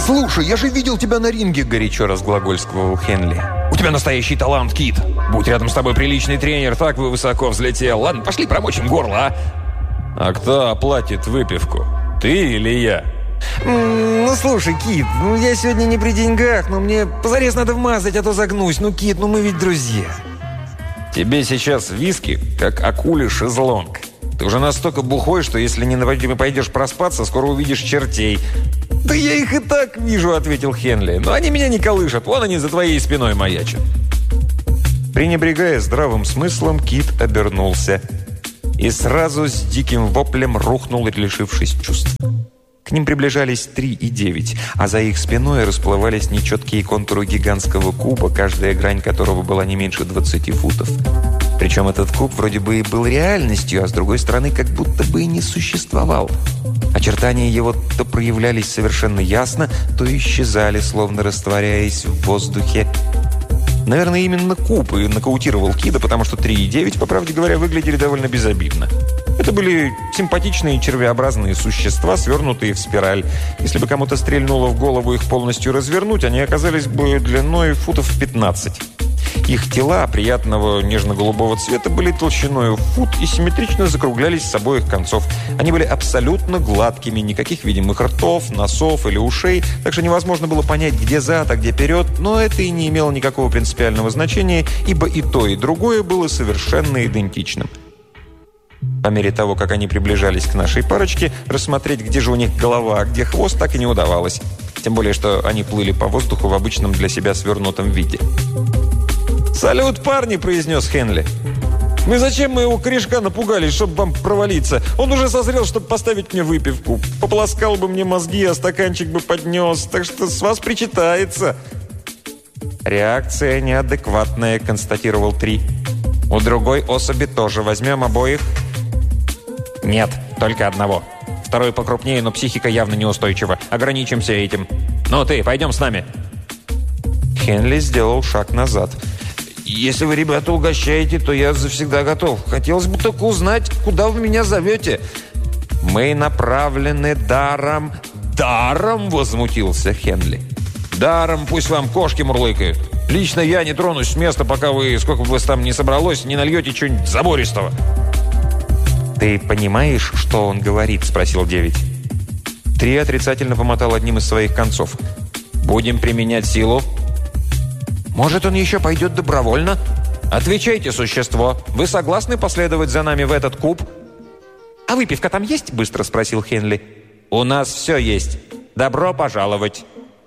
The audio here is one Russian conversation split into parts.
«Слушай, я же видел тебя на ринге», – горячо разглагольствовал Хенли. «У тебя настоящий талант, Кит. Будь рядом с тобой приличный тренер, так бы высоко взлетел. Ладно, пошли промочим горло, а?» «А кто оплатит выпивку? Ты или я?» Ну, слушай, Кит, я сегодня не при деньгах, но мне позарез надо вмазать, а то загнусь. Ну, Кит, мы ведь друзья». «Тебе сейчас виски, как акуле шезлонг. Ты уже настолько бухой, что если не пойдешь проспаться, скоро увидишь чертей». «Да я их и так вижу», — ответил Хенли. «Но они меня не колышат. Вон они за твоей спиной маячат». Пренебрегая здравым смыслом, Кит обернулся и сразу с диким воплем рухнул, лишившись чувств. К ним приближались 3 и 9, а за их спиной расплывались нечеткие контуры гигантского куба, каждая грань которого была не меньше 20 футов. Причем этот куб вроде бы и был реальностью, а с другой стороны как будто бы и не существовал. Очертания его то проявлялись совершенно ясно, то исчезали, словно растворяясь в воздухе. Наверное, именно куб и нокаутировал Кида, потому что 3 и 9, по правде говоря, выглядели довольно безобидно. Это были симпатичные червеобразные существа, свернутые в спираль. Если бы кому-то стрельнуло в голову их полностью развернуть, они оказались бы длиной футов 15. Их тела приятного нежно-голубого цвета были толщиной в фут и симметрично закруглялись с обоих концов. Они были абсолютно гладкими, никаких видимых ртов, носов или ушей, так что невозможно было понять, где зад, а где вперед, но это и не имело никакого принципиального значения, ибо и то, и другое было совершенно идентичным. По мере того, как они приближались к нашей парочке, рассмотреть, где же у них голова, а где хвост, так и не удавалось. Тем более, что они плыли по воздуху в обычном для себя свернутом виде. «Салют, парни!» – произнес Хенли. «Зачем мы его корешка напугали, чтобы вам провалиться? Он уже созрел, чтобы поставить мне выпивку. Пополоскал бы мне мозги, а стаканчик бы поднес. Так что с вас причитается». «Реакция неадекватная», – констатировал 3. «У другой особи тоже. Возьмем обоих?» «Нет, только одного. Второй покрупнее, но психика явно неустойчива. Ограничимся этим. Ну ты, пойдем с нами». Хенли сделал шаг назад. «Если вы, ребята, угощаете, то я завсегда готов. Хотелось бы только узнать, куда вы меня зовете». «Мы направлены даром». «Даром?» – возмутился Хенли. «Даром пусть вам кошки мурлыкают. Лично я не тронусь с места, пока вы, сколько бы вас там ни собралось, не нальете чего-нибудь забористого». «Ты понимаешь, что он говорит?» – спросил 9. 3 отрицательно помотал одним из своих концов. «Будем применять силу». «Может, он еще пойдет добровольно?» «Отвечайте, существо. Вы согласны последовать за нами в этот куб?» «А выпивка там есть?» – быстро спросил Хенли. «У нас все есть. Добро пожаловать!»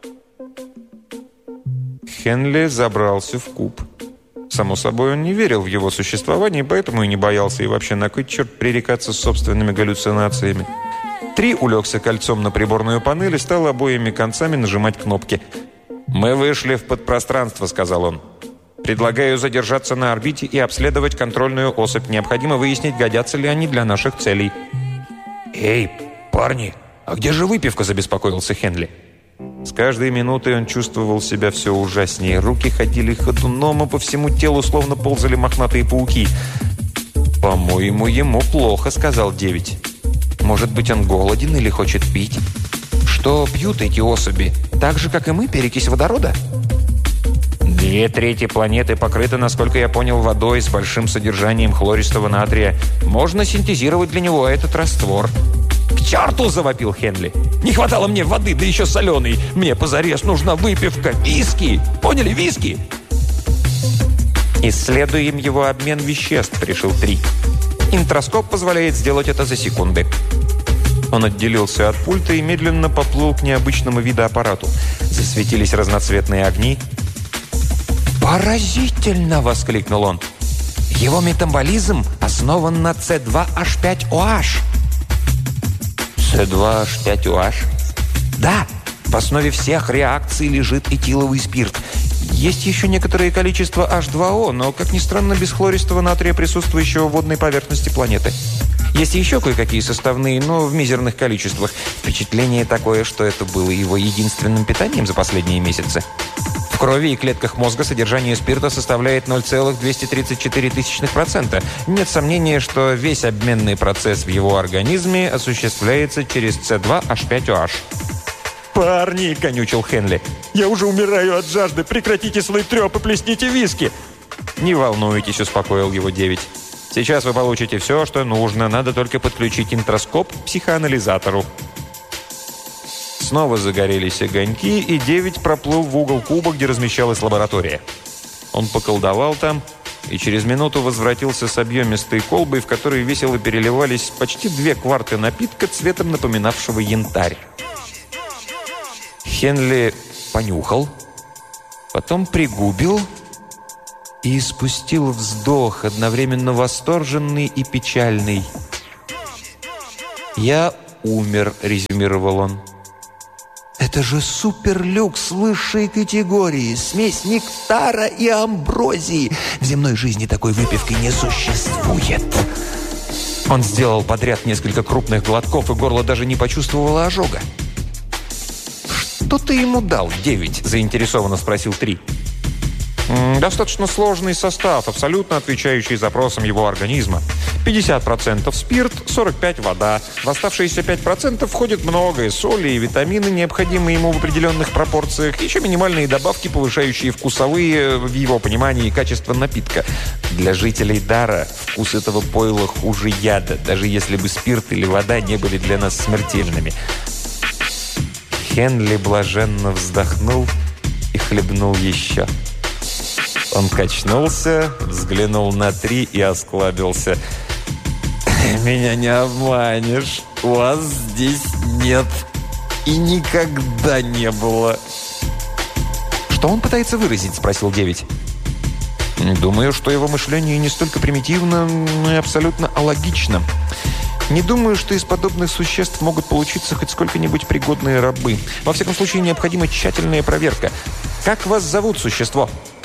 Хенли забрался в куб. Само собой, он не верил в его существование, поэтому и не боялся, и вообще на кой черт пререкаться с собственными галлюцинациями. 3 улегся кольцом на приборную панель и стал обоими концами нажимать кнопки. «Мы вышли в подпространство», — сказал он. «Предлагаю задержаться на орбите и обследовать контрольную особь. Необходимо выяснить, годятся ли они для наших целей». «Эй, парни, а где же выпивка?» — забеспокоился Хенли. С каждой минутой он чувствовал себя все ужаснее. Руки ходили ходуном, а по всему телу словно ползали мохнатые пауки. «По-моему, ему плохо», — сказал 9. «Может быть, он голоден или хочет пить?» «Что пьют эти особи? Так же, как и мы, перекись водорода?» 2/3 планеты покрыты, насколько я понял, водой с большим содержанием хлористого натрия. Можно синтезировать для него этот раствор». «К черту!» – завопил Хенли. «Не хватало мне воды, да еще соленой. Мне позарез нужна выпивка. Виски! Поняли, виски?» «Исследуем его обмен веществ», – решил 3. «Интроскоп позволяет сделать это за секунды». Он отделился от пульта и медленно поплыл к необычному видоаппарату. Засветились разноцветные огни. «Поразительно!» – воскликнул он. «Его метаболизм основан на C2H5OH». C2H5OH? Да, в основе всех реакций лежит этиловый спирт. Есть еще некоторое количество H2O, но, как ни странно, без хлористого натрия, присутствующего в водной поверхности планеты. Есть еще кое-какие составные, но в мизерных количествах. Впечатление такое, что это было его единственным питанием за последние месяцы. В крови и клетках мозга содержание спирта составляет 0,234%. Нет сомнения, что весь обменный процесс в его организме осуществляется через C2H5OH. «Парни!» – конючил Хенли. «Я уже умираю от жажды! Прекратите свой треп и плесните виски!» «Не волнуйтесь», – успокоил его 9. «Сейчас вы получите все, что нужно. Надо только подключить интроскоп к психоанализатору». Снова загорелись огоньки, и 9 проплыл в угол куба, где размещалась лаборатория. Он поколдовал там и через минуту возвратился с объемистой колбой, в которой весело переливались почти 2 кварты напитка цветом напоминавшего янтарь. Хенли понюхал, потом пригубил и испустил вздох, одновременно восторженный и печальный. «Я умер», — резюмировал он. «Это же суперлюкс высшей категории, смесь нектара и амброзии. В земной жизни такой выпивки не существует». Он сделал подряд несколько крупных глотков, и горло даже не почувствовало ожога. «Что ты ему дал, 9?» – заинтересованно спросил 3. «Достаточно сложный состав, абсолютно отвечающий запросам его организма. 50% спирт, 45% вода. В оставшиеся 5% входит многое: соли и витамины, необходимые ему в определенных пропорциях, еще минимальные добавки, повышающие вкусовые, в его понимании, качество напитка. Для жителей Дара вкус этого пойла хуже яда, даже если бы спирт или вода не были для нас смертельными». Хенли блаженно вздохнул и хлебнул еще. Он качнулся, взглянул на 3 и осклабился. «Меня не обманешь. Вас здесь нет. И никогда не было». «Что он пытается выразить?» – спросил 9. «Думаю, что его мышление не столько примитивно, но и абсолютно алогично. Не думаю, что из подобных существ могут получиться хоть сколько-нибудь пригодные рабы. Во всяком случае, необходима тщательная проверка. Как вас зовут, существо?»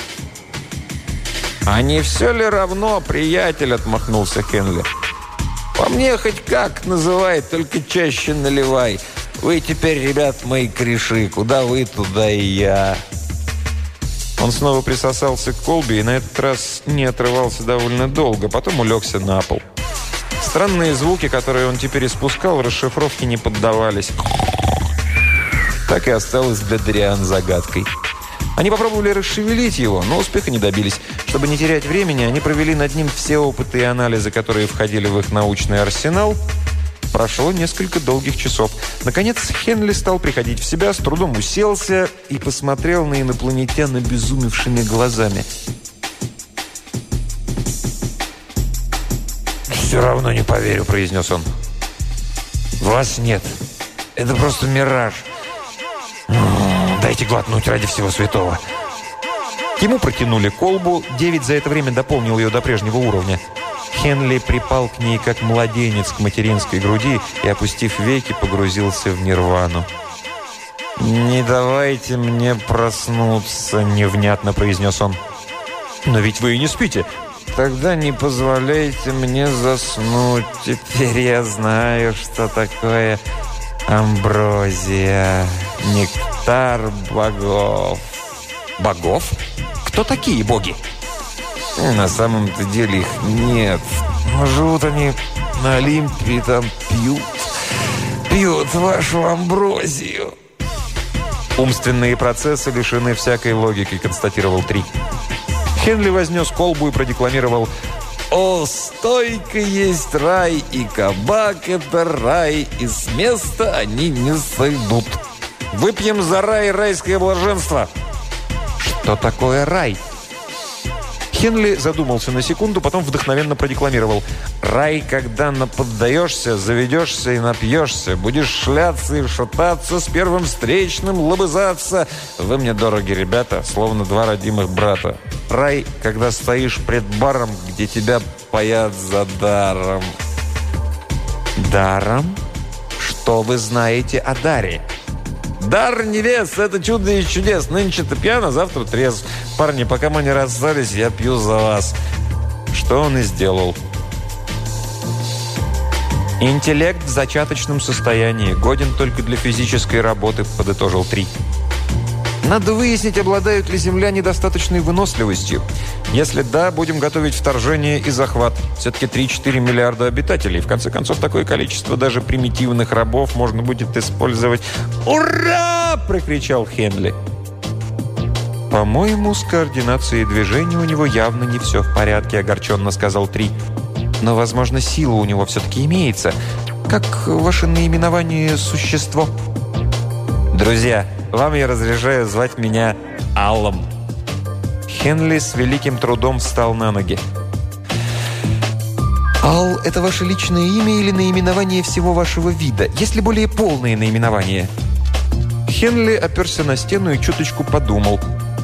«А не все ли равно, приятель?» – отмахнулся Хенли. «По мне хоть как называй, только чаще наливай. Вы теперь, ребят, мои кореши. Куда вы, туда и я». Он снова присосался к колбе и на этот раз не отрывался довольно долго, потом улегся на пол. Странные звуки, которые он теперь испускал, расшифровке не поддавались. Так и осталось для Дориан загадкой. Они попробовали расшевелить его, но успеха не добились. Чтобы не терять времени, они провели над ним все опыты и анализы, которые входили в их научный арсенал. Прошло несколько долгих часов. Наконец Хенли стал приходить в себя, с трудом уселся и посмотрел на инопланетян обезумевшими глазами. «Все равно не поверю», — произнес он. «Вас нет. Это просто мираж. Дайте глотнуть ради всего святого». Ему протянули колбу. 9 за это время дополнил ее до прежнего уровня. Хенли припал к ней, как младенец к материнской груди, и, опустив веки, погрузился в нирвану. «Не давайте мне проснуться», — невнятно произнес он. «Но ведь вы и не спите». «Тогда не позволяйте мне заснуть. Теперь я знаю, что такое амброзия, нектар богов». «Богов? Кто такие боги?» «На самом-то деле их нет. Но живут они на Олимпе и там пьют вашу амброзию». «Умственные процессы лишены всякой логики», — констатировал 3. Хенли вознес колбу и продекламировал: «О, стойко есть рай, и кабак — это рай, и с места они не сойдут. Выпьем за рай и райское блаженство». «Что такое рай?» Хенли задумался на секунду, потом вдохновенно продекламировал: «Рай, когда наподдаешься, заведешься и напьешься, будешь шляться и шататься, с первым встречным лобызаться. Вы мне дороги, ребята, словно 2 родимых брата. Рай, когда стоишь пред баром, где тебя паят за даром». «Даром? Что вы знаете о даре?» «Дар невест – это чудо из чудес. Нынче ты пьян, а завтра трезв. Парни, пока мы не расстались, я пью за вас». Что он и сделал. «Интеллект в зачаточном состоянии. Годен только для физической работы», – подытожил 3. Надо выяснить, обладают ли земляне достаточной выносливостью. Если да, будем готовить вторжение и захват. Все-таки 3-4 миллиарда обитателей. В конце концов, такое количество даже примитивных рабов можно будет использовать. «Ура!» – прокричал Хенли. «По-моему, с координацией движения у него явно не все в порядке», – огорченно сказал Три. «Но, возможно, сила у него все-таки имеется. Как ваше наименование «существо»?» «Друзья, вам я разрешаю звать меня Аллом». Хенли с великим трудом встал на ноги. «Ал – это ваше личное имя или наименование всего вашего вида? Есть ли более полное наименование?» Хенли оперся на стену и чуточку подумал.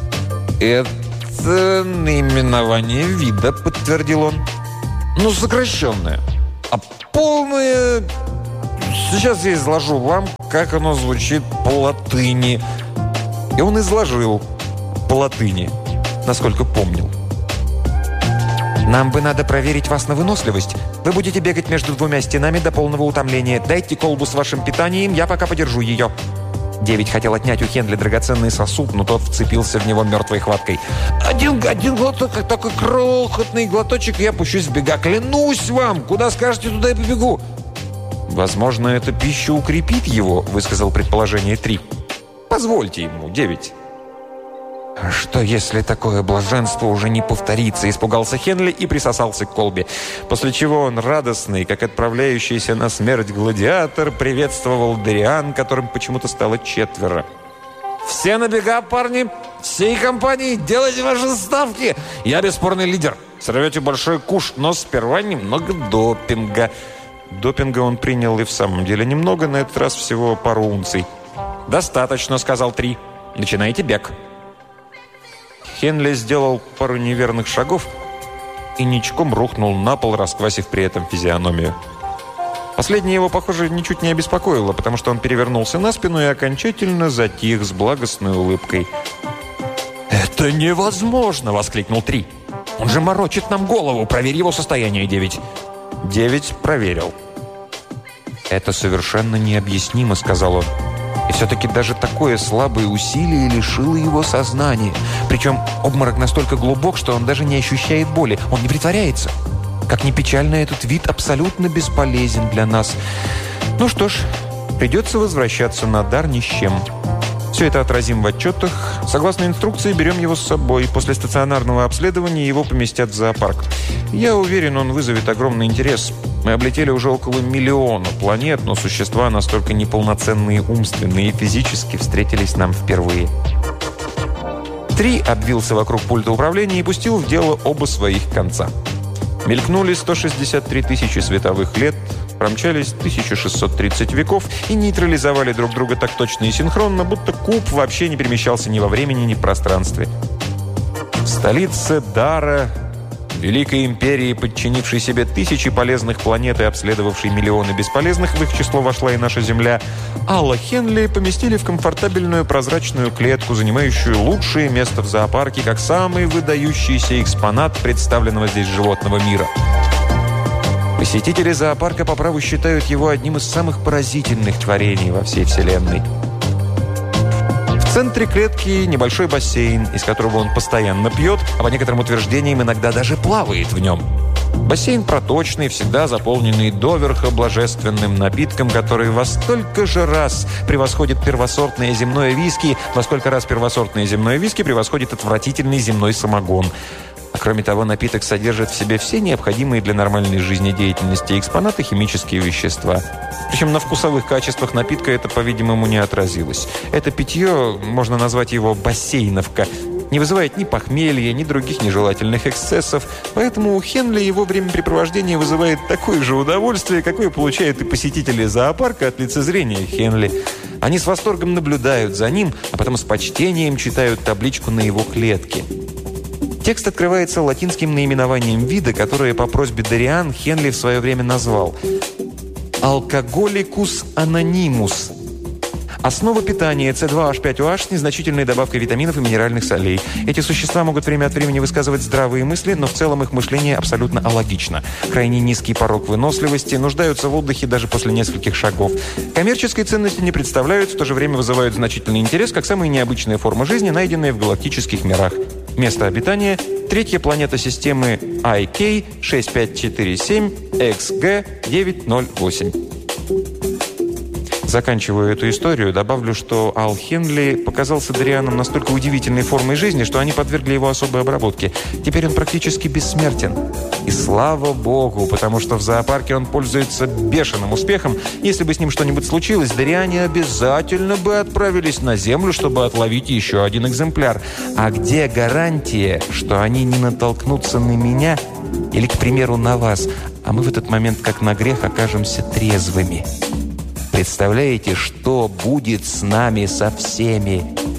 «Это наименование вида», – подтвердил он. «Ну, сокращенное. А полное... Сейчас я изложу вам, как оно звучит по латыни». И он изложил по латыни, насколько помнил. «Нам бы надо проверить вас на выносливость. Вы будете бегать между двумя стенами до полного утомления. Дайте колбу с вашим питанием, я пока подержу ее». 9 хотел отнять у Хенли драгоценный сосуд, но тот вцепился в него мертвой хваткой. Один глоток, такой крохотный глоточек, и я пущусь в бега. Клянусь вам, куда скажете, туда и побегу». «Возможно, эта пища укрепит его», — высказал предположение 3. «Позвольте ему, 9». «А что, если такое блаженство уже не повторится?» – испугался Хенли и присосался к колбе. После чего он, радостный, как отправляющийся на смерть гладиатор, приветствовал Дариан, которым почему-то стало 4. «Все на бега, парни! Всей компании делайте ваши ставки! Я бесспорный лидер! Сорвете большой куш, но сперва немного допинга». Допинга он принял и в самом деле немного, на этот раз всего пару унций. «Достаточно», – сказал 3. «Начинайте бег». Хенли сделал пару неверных шагов и ничком рухнул на пол, расквасив при этом физиономию. Последнее его, похоже, ничуть не обеспокоило, потому что он перевернулся на спину и окончательно затих с благостной улыбкой. «Это невозможно!» – воскликнул 3. «Он же морочит нам голову! Проверь его состояние, 9!» 9 проверил. «Это совершенно необъяснимо», – сказал он. И все-таки даже такое слабое усилие лишило его сознания. Причем обморок настолько глубок, что он даже не ощущает боли. Он не притворяется. Как ни печально, этот вид абсолютно бесполезен для нас. Ну что ж, придется возвращаться на дар ни с чем. Все это отразим в отчетах. Согласно инструкции, берем его с собой. После стационарного обследования его поместят в зоопарк. Я уверен, он вызовет огромный интерес. Мы облетели уже около 1 миллиона планет, но существа настолько неполноценные умственные и физически встретились нам впервые. 3 обвился вокруг пульта управления и пустил в дело оба своих конца. Мелькнули 163 тысячи световых лет, промчались 1630 веков и нейтрализовали друг друга так точно и синхронно, будто куб вообще не перемещался ни во времени, ни в пространстве. В столице Дара, Великой империи, подчинившей себе тысячи полезных планет и обследовавшей миллионы бесполезных, в их число вошла и наша Земля, Алла Хенли поместили в комфортабельную прозрачную клетку, занимающую лучшее место в зоопарке, как самый выдающийся экспонат представленного здесь животного мира. Посетители зоопарка по праву считают его одним из самых поразительных творений во всей Вселенной. В центре клетки небольшой бассейн, из которого он постоянно пьет, а по некоторым утверждениям иногда даже плавает в нем. Бассейн проточный, всегда заполненный доверха божественным напитком, который во столько же раз превосходит первосортное земное виски, во сколько раз первосортное земное виски превосходит отвратительный земной самогон. А кроме того, напиток содержит в себе все необходимые для нормальной жизнедеятельности экспонаты химические вещества. Причем на вкусовых качествах напитка это, по-видимому, не отразилось. Это питье, можно назвать его бассейновка, не вызывает ни похмелья, ни других нежелательных эксцессов, поэтому у Хенли его времяпрепровождение вызывает такое же удовольствие, какое получают и посетители зоопарка от лицезрения Хенли. Они с восторгом наблюдают за ним, а потом с почтением читают табличку на его клетке. Текст открывается латинским наименованием вида, которое по просьбе Дариан Хенли в свое время назвал «Алкоголикус анонимус». Основа питания – С2H5OH с незначительной добавкой витаминов и минеральных солей. Эти существа могут время от времени высказывать здравые мысли, но в целом их мышление абсолютно алогично. Крайне низкий порог выносливости, нуждаются в отдыхе даже после нескольких шагов. Коммерческой ценности не представляют, в то же время вызывают значительный интерес, как самые необычные формы жизни, найденные в галактических мирах. Место обитания – третья планета системы IK6547XG908. Заканчивая эту историю, добавлю, что Ал Хенли показался Дарианам настолько удивительной формой жизни, что они подвергли его особой обработке. Теперь он практически бессмертен. И слава богу, потому что в зоопарке он пользуется бешеным успехом. Если бы с ним что-нибудь случилось, Дариане обязательно бы отправились на Землю, чтобы отловить еще один экземпляр. А где гарантия, что они не натолкнутся на меня или, к примеру, на вас, а мы в этот момент, как на грех, окажемся трезвыми? Представляете, что будет с нами со всеми?